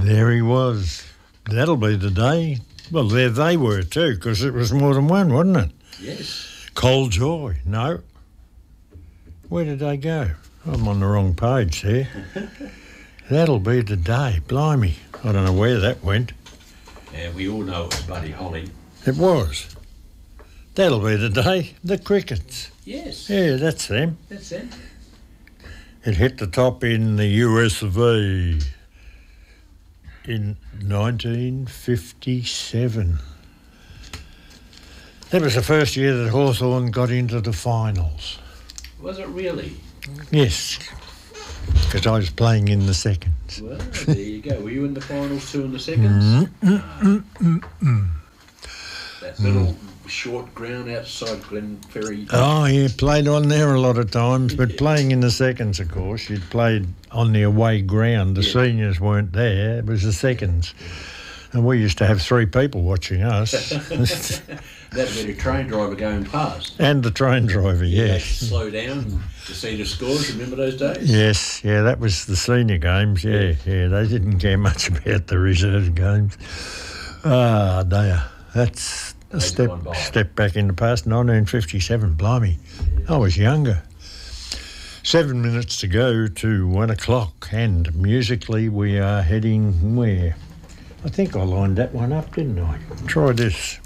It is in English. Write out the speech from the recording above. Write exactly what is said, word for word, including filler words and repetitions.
There he was. That'll be the day. Well, there they were too, because it was more than one, wasn't it? Yes. Cold Joy. No. Where did they go? I'm on the wrong page there. That'll be the day. Blimey. I don't know where that went. Yeah, we all know it was Buddy Holly. It was. That'll be the day. The Crickets. Yes. Yeah, that's them. That's it. It hit the top in the U S of A in nineteen fifty-seven. That was the first year that Hawthorn got into the finals. Was it really? Yes, because I was playing in the seconds. Well, there you go. Were you in the finals too in the seconds? Mm, mm, mm, mm, mm. That little mm. short ground outside Glenferrie. Oh, yeah, played on there a lot of times, but yeah. Playing in the seconds, of course, you'd played on the away ground. The yeah. seniors weren't there, it was the seconds. Yeah. And we used to have three people watching us. That'd be the train driver going past. And the train driver, yeah. yes. Slow down to see the scores, remember those days? Yes, yeah, that was the senior games, yeah, yeah. yeah they didn't care much about the reserve games. Ah, dear. That's a step, step back in the past, nineteen fifty-seven, blimey. Yeah. I was younger. Seven minutes to go to one o'clock, and musically we are heading where? I think I lined that one up, didn't I? Try this.